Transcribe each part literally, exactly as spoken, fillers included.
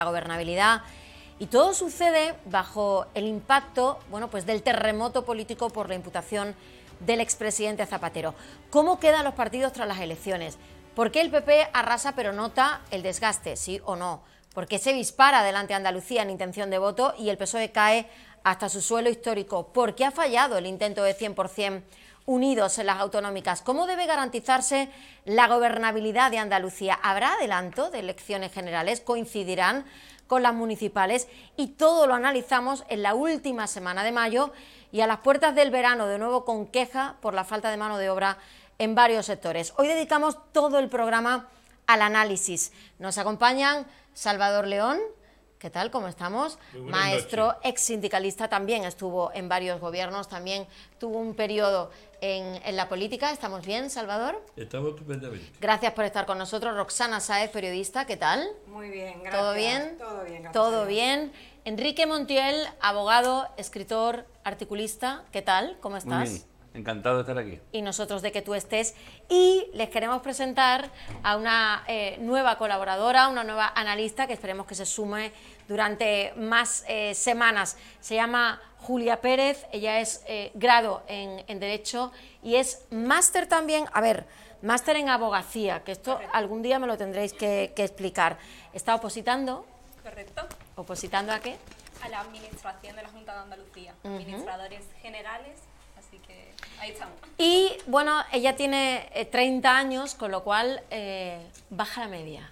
la gobernabilidad, y todo sucede bajo el impacto, bueno, pues del terremoto político por la imputación del expresidente Zapatero. ¿Cómo quedan los partidos tras las elecciones? ¿Por qué el P P arrasa pero nota el desgaste, sí o no? ¿Por qué se dispara delante de Andalucía en intención de voto y el P S O E cae hasta su suelo histórico? ¿Por qué ha fallado el intento de cien por cien unidos en las autonómicas? ¿Cómo debe garantizarse la gobernabilidad de Andalucía? ¿Habrá adelanto de elecciones generales? ¿Coincidirán con las municipales? Y todo lo analizamos en la última semana de mayo y a las puertas del verano, de nuevo con queja por la falta de mano de obra en varios sectores. Hoy dedicamos todo el programa al análisis. Nos acompañan Salvador León. ¿Qué tal? ¿Cómo estamos? Maestro, ex sindicalista, también estuvo en varios gobiernos, también tuvo un periodo en, en la política. ¿Estamos bien, Salvador? Estamos estupendamente. Gracias por estar con nosotros. Roxana Sáez, periodista, ¿qué tal? Muy bien, gracias. ¿Todo bien? Todo bien, gracias. Todo bien. Enrique Montiel, abogado, escritor, articulista, ¿qué tal? ¿Cómo estás? Muy bien. Encantado de estar aquí. Y nosotros de que tú estés. Y les queremos presentar a una eh, nueva colaboradora, una nueva analista que esperemos que se sume durante más eh, semanas. Se llama Julia Pérez, ella es eh, grado en, en Derecho y es máster también, a ver, máster en abogacía, que esto Correcto. Algún día me lo tendréis que, que explicar. ¿Está opositando? Correcto. ¿Opositando a qué? A la administración de la Junta de Andalucía, uh-huh. administradores generales. Así que ahí estamos. Y bueno, ella tiene eh, treinta años, con lo cual eh, baja la media.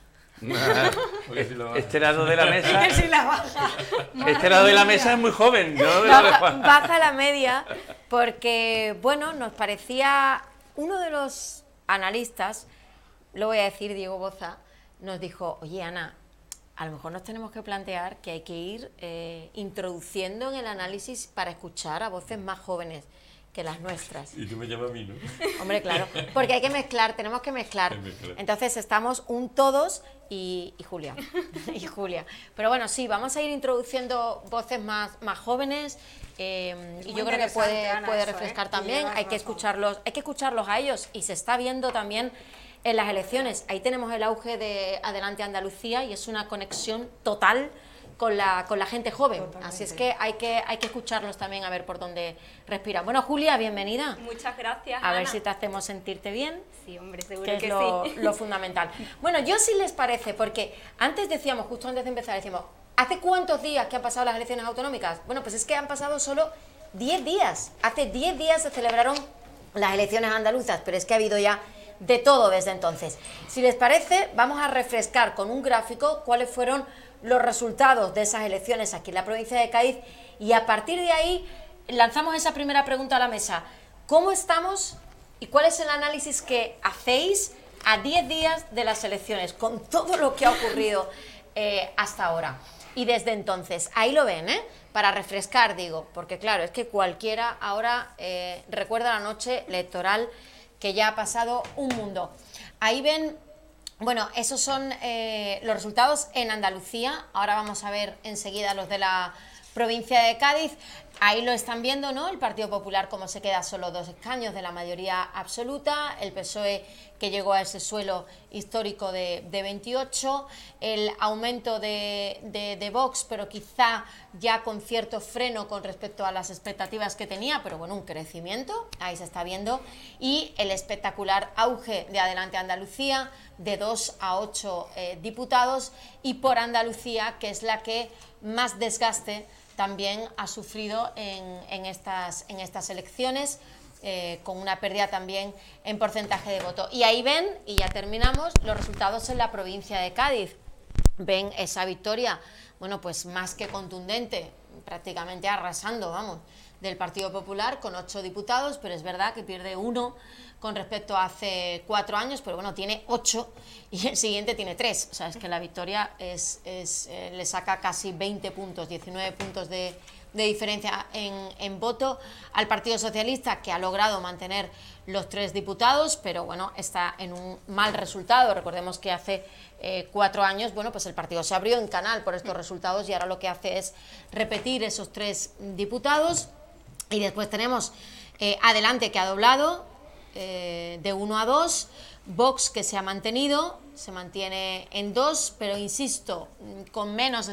Este lado de la mesa. Si la baja. Este lado de la mesa es muy joven. ¿No? Baja, baja la media porque, bueno, nos parecía uno de los analistas, lo voy a decir, Diego Boza, nos dijo, oye, Ana, a lo mejor nos tenemos que plantear que hay que ir eh, introduciendo en el análisis para escuchar a voces más jóvenes que las nuestras. Y tú me llamas a mí, ¿no? Hombre, claro, porque hay que mezclar, tenemos que mezclar. Entonces estamos un todos y, y Julia, y Julia. Pero bueno, sí, vamos a ir introduciendo voces más, más jóvenes eh, y yo creo que puede, Ana, puede eso, refrescar ¿eh? también. Hay que escucharlos, hay que escucharlos a ellos y se está viendo también en las elecciones. Ahí tenemos el auge de Adelante Andalucía y es una conexión total con la, con la gente joven. Totalmente. Así es que hay, que hay que escucharlos también a ver por dónde respiran. Bueno, Julia, bienvenida. Muchas gracias, A Ana. ver si te hacemos sentirte bien. Sí, hombre, seguro que, que es lo, sí. lo fundamental. Bueno, yo sí les parece, porque antes decíamos, justo antes de empezar, decíamos, ¿hace cuántos días que han pasado las elecciones autonómicas? Bueno, pues es que han pasado solo diez días. Hace diez días se celebraron las elecciones andaluzas, pero es que ha habido ya de todo desde entonces. Si les parece, vamos a refrescar con un gráfico cuáles fueron los resultados de esas elecciones aquí en la provincia de Cádiz y a partir de ahí lanzamos esa primera pregunta a la mesa. ¿Cómo estamos y cuál es el análisis que hacéis a diez días de las elecciones con todo lo que ha ocurrido eh, hasta ahora? Y desde entonces, ahí lo ven, ¿eh? Para refrescar, digo, porque claro, es que cualquiera ahora eh, recuerda la noche electoral que ya ha pasado un mundo. Ahí ven. Bueno, esos son eh, los resultados en Andalucía. Ahora vamos a ver enseguida los de la provincia de Cádiz. Ahí lo están viendo, ¿no? El Partido Popular como se queda solo dos escaños de la mayoría absoluta, el P S O E que llegó a ese suelo histórico de, de veintiocho, el aumento de, de, de Vox, pero quizá ya con cierto freno con respecto a las expectativas que tenía, pero bueno, un crecimiento, ahí se está viendo, y el espectacular auge de Adelante Andalucía, de dos a ocho eh, diputados, y por Andalucía, que es la que más desgaste también ha sufrido en, en, estas, en estas elecciones, eh, con una pérdida también en porcentaje de voto. Y ahí ven, y ya terminamos, los resultados en la provincia de Cádiz. Ven esa victoria, bueno, pues más que contundente, prácticamente arrasando, vamos, del Partido Popular con ocho diputados, pero es verdad que pierde uno con respecto a hace cuatro años, pero bueno, tiene ocho y el siguiente tiene tres. O sea, es que la victoria es, es, eh, le saca casi veinte puntos, diecinueve puntos de, de diferencia en, en voto al Partido Socialista, que ha logrado mantener los tres diputados, pero bueno, está en un mal resultado. Recordemos que hace eh, cuatro años, bueno, pues el partido se abrió en canal por estos resultados y ahora lo que hace es repetir esos tres diputados. Y después tenemos eh, Adelante, que ha doblado eh, de uno a dos, Vox, que se ha mantenido, se mantiene en dos, pero insisto, con menos